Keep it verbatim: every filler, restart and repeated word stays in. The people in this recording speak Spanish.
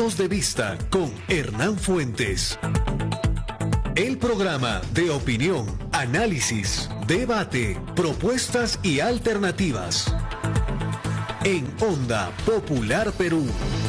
Puntos de Vista con Hernán Fuentes. El programa de opinión, análisis, debate, propuestas y alternativas. En Onda Popular Perú.